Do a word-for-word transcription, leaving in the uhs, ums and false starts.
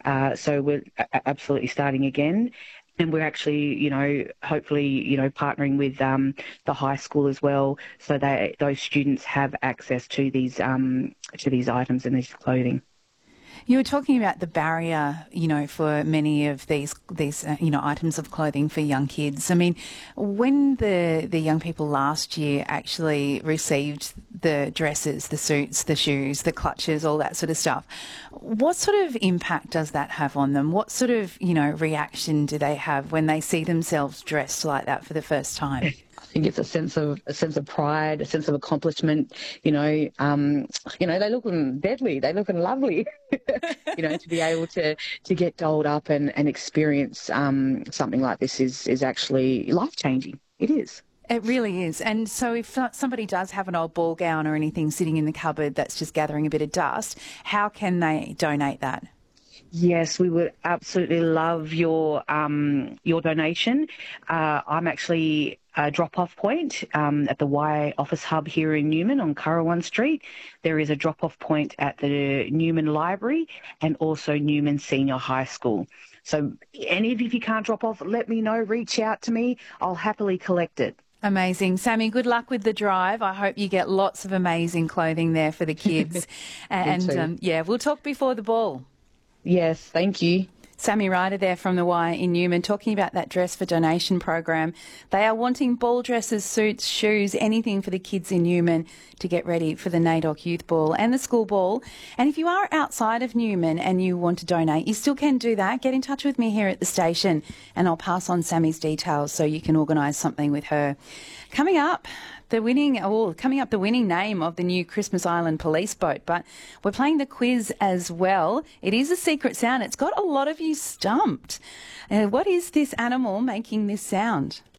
Uh, so we're a- absolutely starting again. And we're actually, you know, hopefully, you know, partnering with um, the high school as well, so that those students have access to these um, to these items and these clothing. You were talking about the barrier, you know, for many of these these uh, you know items of clothing for young kids. I mean, when the the young people last year actually received the dresses, the suits, the shoes, the clutches, all that sort of stuff, what sort of impact does that have on them? What sort of, you know, reaction do they have when they see themselves dressed like that for the first time? I think it's a sense of a sense of pride, a sense of accomplishment. You know, um, you know, they looking deadly, they looking lovely. You know, to be able to to get dolled up and and experience um, something like this is is actually life changing. It is. It really is. And so if somebody does have an old ball gown or anything sitting in the cupboard that's just gathering a bit of dust, how can they donate that? Yes, we would absolutely love your um, your donation. Uh, I'm actually a drop-off point um, at the Y Office Hub here in Newman on Currawong Street. There is a drop-off point at the Newman Library and also Newman Senior High School. So any of you, if you can't drop off, let me know, reach out to me. I'll happily collect it. Amazing. Sammy, good luck with the drive. I hope you get lots of amazing clothing there for the kids. and um, yeah, we'll talk before the ball. Yes, thank you. Sammy Ryder there from the Y in Newman talking about that Dress for Donation program. They are wanting ball dresses, suits, shoes, anything for the kids in Newman to get ready for the NAIDOC Youth Ball and the school ball. And if you are outside of Newman and you want to donate, you still can do that. Get in touch with me here at the station and I'll pass on Sammy's details so you can organise something with her. Coming up, the winning, oh, coming up the winning name of the new Christmas Island police boat, but we're playing the quiz as well. It is a secret sound. It's got a lot of you stumped. Uh, what is this animal making this sound?